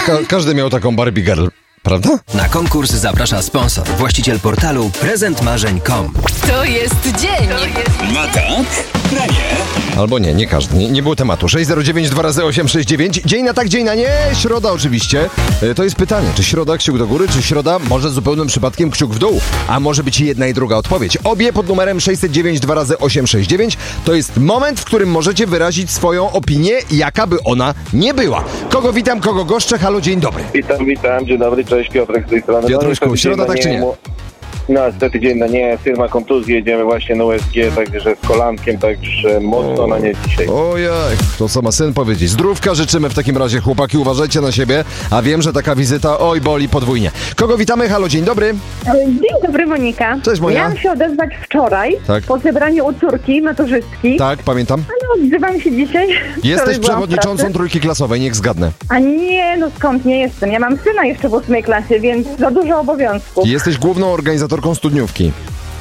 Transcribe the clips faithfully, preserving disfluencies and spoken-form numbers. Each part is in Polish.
Ka- każdy miał taką Barbie Girl, prawda? Na konkurs zaprasza sponsor, właściciel portalu prezent marzeń kropka com. To jest dzień. Na tak, na nie. Albo nie, nie każdy. Nie, nie było tematu. sześć zero dziewięć dwa razy osiem sześć dziewięć. Dzień na tak, dzień na nie. Środa oczywiście. E, to jest pytanie. Czy środa kciuk do góry, czy środa może zupełnym przypadkiem kciuk w dół? A może być jedna i druga odpowiedź. Obie pod numerem sześć zero dziewięć dwa razy osiem sześć dziewięć. To jest moment, w którym możecie wyrazić swoją opinię, jaka by ona nie była. Kogo witam, kogo goszczę. Halo, dzień dobry. Witam, witam, dzień dobry, cześć, Piotrek z tej strony. Piotreczku, no, środa tak czy nie? No, niestety dzień na nie, firma kontuzji, jedziemy właśnie na U S G, także z kolankiem, także mocno na nie dzisiaj. Ojej, to co ma syn powiedzieć. Zdrówka życzymy w takim razie, chłopaki, uważajcie na siebie, a wiem, że taka wizyta, oj, boli podwójnie. Kogo witamy? Halo, dzień dobry. Dzień dobry, Monika. Cześć, Monia. Miałam się odezwać wczoraj, Tak. po zebraniu u córki maturzystki, Tak, pamiętam. ale odzywam się dzisiaj. Jesteś Wczoraj byłam w przewodniczącą pracy. trójki klasowej, niech zgadnę. A nie, no skąd nie jestem? Ja mam syna jeszcze w ósmej klasie, więc za dużo obowiązków. Jesteś główną organizatorką studniówki.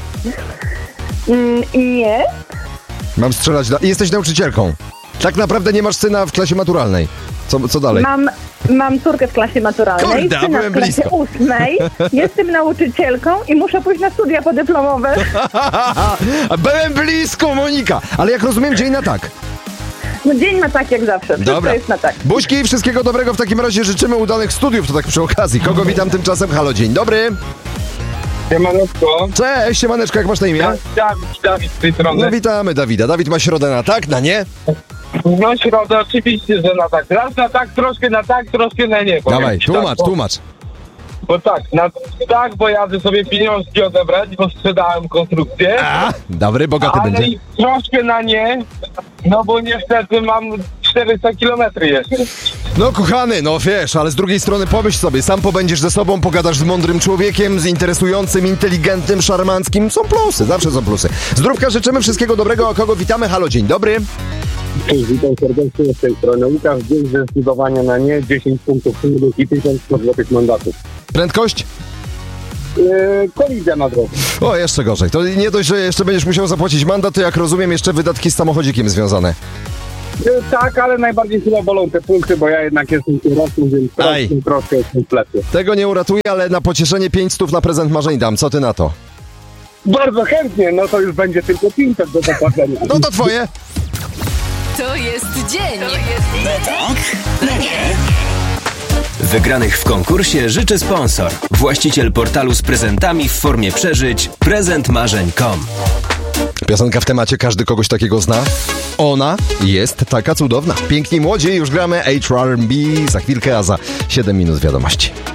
Mm, nie, Mam strzelać da- Jesteś nauczycielką. Tak naprawdę nie masz syna w klasie maturalnej. Co, co dalej? mam, mam córkę w klasie maturalnej, Kurde, a syna byłem w klasie blisko. ósmej, jestem nauczycielką i muszę pójść na studia podyplomowe. Byłem blisko, Monika! Ale jak rozumiem, dzień na tak. No dzień ma tak jak zawsze, wszystko Dobra. jest na tak. Buźki i wszystkiego dobrego w takim razie życzymy udanych studiów, to tak przy okazji. Kogo witam tymczasem? Halo, dzień dobry. Siemaneczko. Cześć, siemaneczko, jak masz na imię? Dawid, Dawid z tej No strony. witamy Dawida. Dawid ma środę na tak, na nie? No środę oczywiście, że na tak. Raz na tak, troszkę na tak, troszkę na nie. powiem Dawaj, ci tłumacz, tak, bo, tłumacz. Bo tak, na tak, bo jadę sobie pieniążki odebrać, bo sprzedałem konstrukcję. A, dobry, bogaty Ale będzie. i troszkę na nie, no bo niestety mam czterysta kilometrów jeszcze. No kochany, no wiesz, ale z drugiej strony pomyśl sobie, sam pobędziesz ze sobą, pogadasz z mądrym człowiekiem, z interesującym, inteligentnym, szarmanckim. Są plusy, zawsze są plusy. Zdrówka życzymy, wszystkiego dobrego, a kogo witamy? Halo, dzień dobry. Cześć, witam serdecznie z tej strony Łukasz. Dzień zdecydowania na nie, dziesięć punktów punktów i tysiąc złotych mandatów. Prędkość? Yy, kolizja na drodze. O, jeszcze gorzej. To nie dość, że jeszcze będziesz musiał zapłacić mandat, to jak rozumiem, jeszcze wydatki z samochodzikiem związane. Yy, tak, ale najbardziej chyba bolą te punkty, bo ja jednak jestem kierowcą, więc Aj. troszkę, troszkę jestem w plepie. Tego nie uratuję, ale na pocieszenie pięć stów na prezent marzeń dam. Co ty na to? Bardzo chętnie, no to już będzie tylko pięćset do zapłacenia. No to twoje. To jest dzień. Na tak, na nie. Wygranych w konkursie życzy sponsor, właściciel portalu z prezentami w formie przeżyć prezent marzeń kropka com. Piosenka w temacie, każdy kogoś takiego zna. Ona jest taka cudowna. Piękni młodzi, już gramy H R and B za chwilkę, a za siedem minut wiadomości.